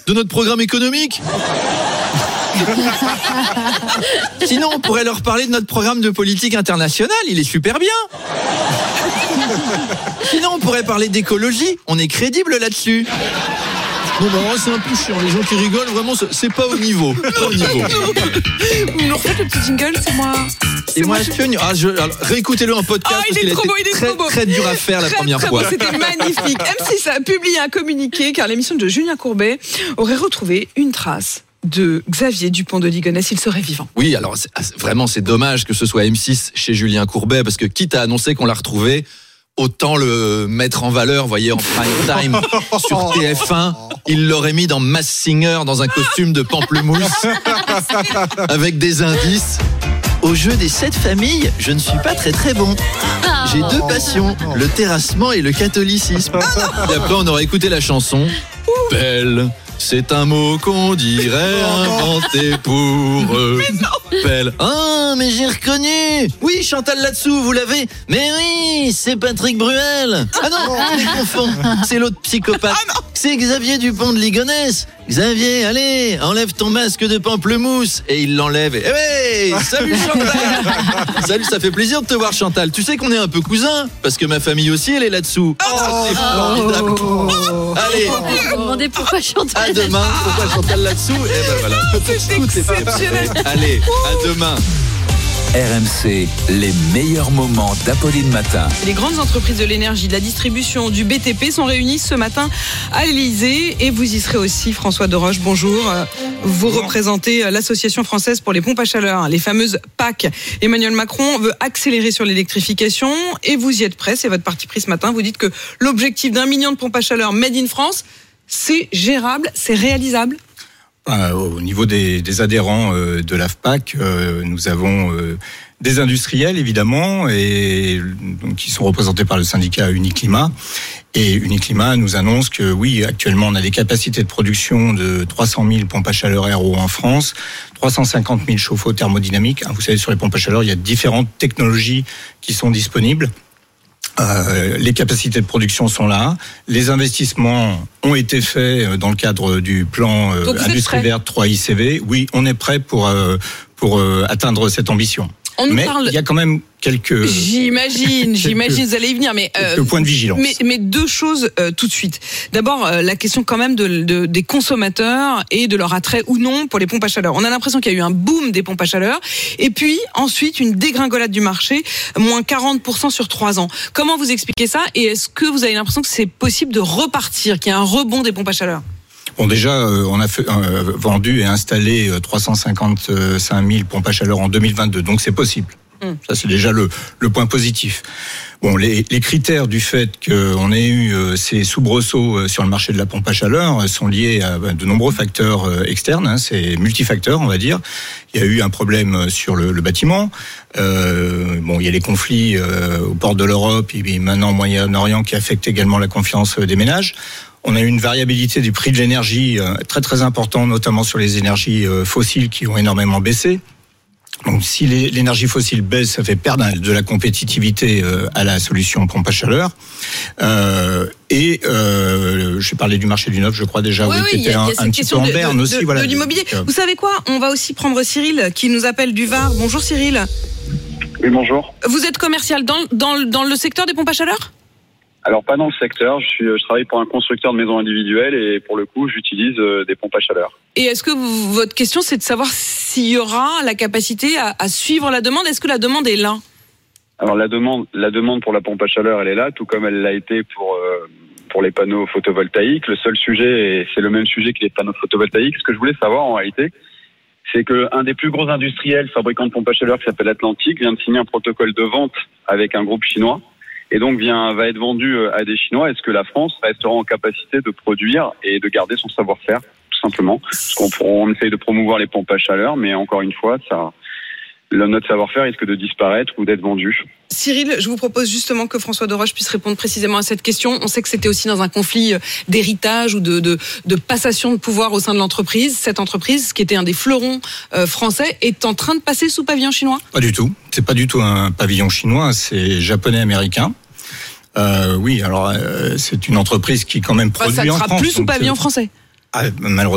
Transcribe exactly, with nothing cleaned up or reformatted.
de notre programme économique. Sinon, on pourrait leur parler de notre programme de politique internationale. Il est super bien. Sinon, on pourrait parler d'écologie. On est crédible là-dessus. Non, bah, c'est un peu chiant. Les gens qui rigolent, vraiment, c'est pas au niveau. Pas au niveau. Vous me refaites le petit jingle, c'est moi. Et moi, je suis ah, je, alors, réécoutez-le en podcast. Oh, parce il est trop qu'il beau, a été il est très, trop beau. très dur à faire la Très, première très fois. beau, c'était magnifique. M six a publié un communiqué car l'émission de Julien Courbet aurait retrouvé une trace de Xavier Dupont de Ligonnès, il serait vivant. Oui, alors c'est, vraiment c'est dommage que ce soit M six chez Julien Courbet, parce que quitte à annoncer qu'on l'a retrouvé, autant le mettre en valeur, vous voyez, en prime time sur T F un. Il l'aurait mis dans Masked Singer dans un costume de pamplemousse avec des indices. Au jeu des sept familles, je ne suis pas très très bon. J'ai deux passions, le terrassement et le catholicisme. Et après, on aurait écouté la chanson. Belle, c'est un mot qu'on dirait inventé pour eux. Belle. Ah, mais j'ai reconnu. Oui, Chantal là-dessous, vous l'avez. Mais oui, c'est Patrick Bruel. Ah non, on les confond. C'est l'autre psychopathe. C'est Xavier Dupont de Ligonnès. Xavier, allez, enlève ton masque de pamplemousse. Et il l'enlève. Et hey, salut Chantal. Salut, ça fait plaisir de te voir Chantal. Tu sais qu'on est un peu cousins, parce que ma famille aussi, elle est là-dessous. Oh, c'est formidable. Oh. Allez. Je me demandais pourquoi Chantal. À demain. Pourquoi Chantal là-dessous? Et ben voilà. C'est exceptionnel. Allez, à demain. R M C, les meilleurs moments d'Apolline Matin. Les grandes entreprises de l'énergie, de la distribution, du B T P sont réunies ce matin à l'Élysée et vous y serez aussi, François Doroche, bonjour. Vous bonjour. Représentez l'Association française pour les pompes à chaleur, les fameuses P A C. Emmanuel Macron veut accélérer sur l'électrification et vous y êtes prêts, c'est votre parti pris ce matin. Vous dites que l'objectif d'un million de pompes à chaleur made in France, c'est gérable, c'est réalisable? Euh, au niveau des, des adhérents euh, de l'A F P A C, euh, nous avons euh, des industriels évidemment, et donc qui sont représentés par le syndicat Uniclimat. Et Uniclimat nous annonce que oui, actuellement on a des capacités de production de trois cent mille pompes à chaleur R O en France, trois cent cinquante mille chauffe-eau thermodynamiques. Vous savez, sur les pompes à chaleur, il y a différentes technologies qui sont disponibles. Euh, les capacités de production sont là, les investissements ont été faits dans le cadre du plan euh, Industrie verte trois I C V. Oui, on est prêt pour euh, pour euh, atteindre cette ambition. On nous mais parle... il y a quand même quelques... J'imagine, j'imagine, vous allez y venir, mais... Euh, quelques points de vigilance. Mais, mais deux choses euh, tout de suite. D'abord, euh, la question quand même de, de, des consommateurs et de leur attrait ou non pour les pompes à chaleur. On a l'impression qu'il y a eu un boom des pompes à chaleur, et puis ensuite une dégringolade du marché, moins quarante pour cent sur trois ans. Comment vous expliquez ça, et est-ce que vous avez l'impression que c'est possible de repartir, qu'il y a un rebond des pompes à chaleur ? Bon, déjà, euh, on a fait, euh, vendu et installé euh, trois cent cinquante-cinq mille pompes à chaleur en deux mille vingt-deux, donc c'est possible. Mmh. Ça, c'est déjà le, le point positif. Bon, les, les critères du fait qu'on ait eu euh, ces soubresauts euh, sur le marché de la pompe à chaleur euh, sont liés à ben, de nombreux facteurs euh, externes. Hein, c'est multifacteurs, on va dire. Il y a eu un problème sur le, le bâtiment. Euh, bon, il y a les conflits euh, au port de l'Europe et puis maintenant au Moyen-Orient qui affectent également la confiance des ménages. On a eu une variabilité du prix de l'énergie très très important, notamment sur les énergies fossiles qui ont énormément baissé. Donc si l'énergie fossile baisse, ça fait perdre de la compétitivité à la solution pompe à chaleur. Euh, et euh, j'ai parlé du marché du neuf, je crois déjà, oui, oui, qui était un, un petit peu en berne aussi. De, voilà, de l'immobilier. Donc, euh... Vous savez quoi ? On va aussi prendre Cyril qui nous appelle du Var. Bonjour Cyril. Oui, bonjour. Vous êtes commercial dans, dans, dans le secteur des pompes à chaleur ? Alors pas dans le secteur, je, suis, je travaille pour un constructeur de maisons individuelles et pour le coup j'utilise euh, des pompes à chaleur. Et est-ce que vous, votre question c'est de savoir s'il y aura la capacité à, à suivre la demande ? Est-ce que la demande est là ? Alors la demande, la demande pour la pompe à chaleur elle est là, tout comme elle l'a été pour, euh, pour les panneaux photovoltaïques. Le seul sujet, et c'est le même sujet que les panneaux photovoltaïques, ce que je voulais savoir en réalité, c'est qu'un des plus gros industriels fabricants de pompes à chaleur qui s'appelle Atlantique vient de signer un protocole de vente avec un groupe chinois. Et donc vient, va être vendu à des Chinois. Est-ce que la France restera en capacité de produire et de garder son savoir-faire, tout simplement ? Parce qu'on on essaye de promouvoir les pompes à chaleur, mais encore une fois, ça, le, notre savoir-faire risque de disparaître ou d'être vendu. Cyril, je vous propose justement que François Doroche puisse répondre précisément à cette question. On sait que c'était aussi dans un conflit d'héritage ou de, de, de passation de pouvoir au sein de l'entreprise. Cette entreprise, qui était un des fleurons euh, français, est en train de passer sous pavillon chinois ? Pas du tout. C'est pas du tout un pavillon chinois, c'est japonais-américain. Euh, oui, alors euh, c'est une entreprise qui quand même produit bah, ça en France. Ça ne sera plus sous pavillon euh, français. Ah, malheureusement.